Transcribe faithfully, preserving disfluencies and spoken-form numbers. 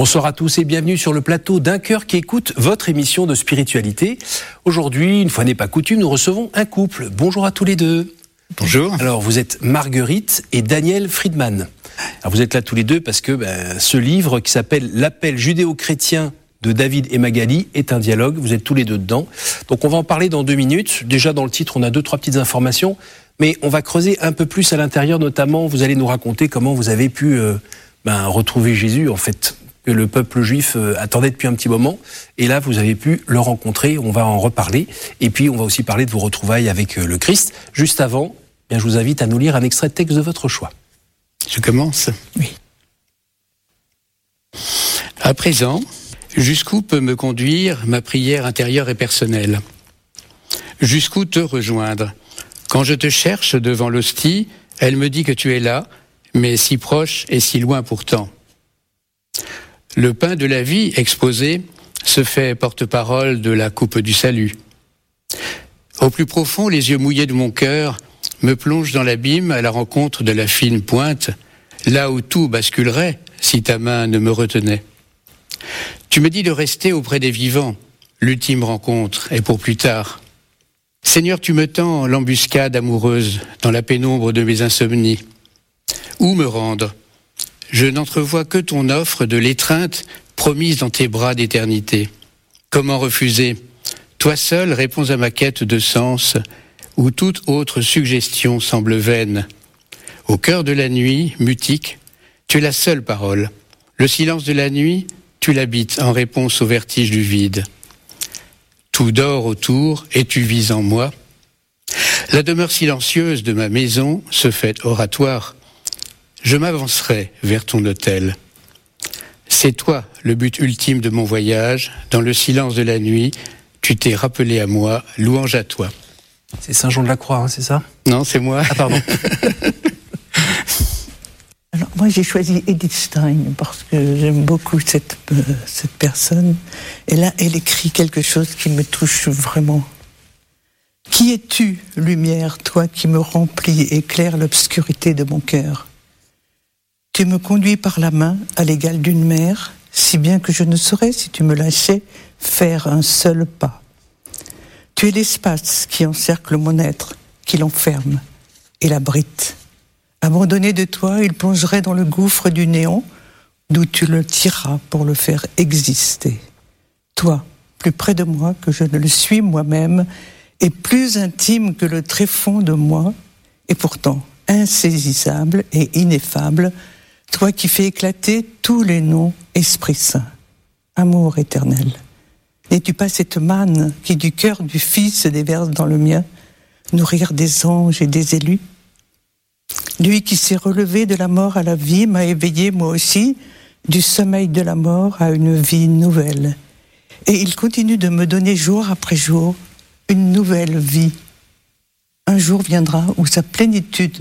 Bonsoir à tous et bienvenue sur le plateau d'un cœur qui écoute votre émission de spiritualité. Aujourd'hui, une fois n'est pas coutume, nous recevons un couple. Bonjour à tous les deux. Bonjour. Alors, vous êtes Marguerite et Daniel Friedman. Alors, vous êtes là tous les deux parce que ben, ce livre qui s'appelle « L'appel judéo-chrétien » de David et Magali est un dialogue. Vous êtes tous les deux dedans. Donc, on va en parler dans deux minutes. Déjà, dans le titre, on a deux, trois petites informations. Mais on va creuser un peu plus à l'intérieur. Notamment, vous allez nous raconter comment vous avez pu euh, ben, retrouver Jésus, en fait, que le peuple juif euh, attendait depuis un petit moment. Et là, vous avez pu le rencontrer. On va en reparler. Et puis, on va aussi parler de vos retrouvailles avec euh, le Christ. Juste avant, bien, je vous invite à nous lire un extrait de texte de votre choix. Je commence ? Oui. À présent, jusqu'où peut me conduire ma prière intérieure et personnelle ? Jusqu'où te rejoindre ? Quand je te cherche devant l'hostie, elle me dit que tu es là, mais si proche et si loin pourtant. Le pain de la vie exposé se fait porte-parole de la coupe du salut. Au plus profond, les yeux mouillés de mon cœur me plongent dans l'abîme à la rencontre de la fine pointe, là où tout basculerait si ta main ne me retenait. Tu me dis de rester auprès des vivants, l'ultime rencontre est pour plus tard. Seigneur, tu me tends l'embuscade amoureuse dans la pénombre de mes insomnies. Où me rendre ? Je n'entrevois que ton offre de l'étreinte promise dans tes bras d'éternité. Comment refuser ? Toi seul réponds à ma quête de sens, où toute autre suggestion semble vaine. Au cœur de la nuit, mutique, tu es la seule parole. Le silence de la nuit, tu l'habites en réponse au vertige du vide. Tout dort autour et tu vis en moi. La demeure silencieuse de ma maison se fait oratoire. Je m'avancerai vers ton autel. C'est toi le but ultime de mon voyage. Dans le silence de la nuit, tu t'es rappelé à moi, louange à toi. C'est Saint Jean de la Croix, hein, c'est ça ? Non, c'est moi. Ah, pardon. Alors, moi, j'ai choisi Edith Stein parce que j'aime beaucoup cette, euh, cette personne. Et là, elle écrit quelque chose qui me touche vraiment. « Qui es-tu, lumière, toi qui me remplis et éclaire l'obscurité de mon cœur ? Tu me conduis par la main à l'égal d'une mère, si bien que je ne saurais, si tu me lâchais, faire un seul pas. Tu es l'espace qui encercle mon être, qui l'enferme et l'abrite. Abandonné de toi, il plongerait dans le gouffre du néant, d'où tu le tireras pour le faire exister. Toi, plus près de moi que je ne le suis moi-même, et plus intime que le tréfonds de moi, et pourtant insaisissable et ineffable, toi qui fais éclater tous les noms, Esprit Saint, amour éternel. N'es-tu pas cette manne qui du cœur du Fils se déverse dans le mien, nourrir des anges et des élus ? Lui qui s'est relevé de la mort à la vie m'a éveillé moi aussi du sommeil de la mort à une vie nouvelle. Et il continue de me donner jour après jour une nouvelle vie. Un jour viendra où sa plénitude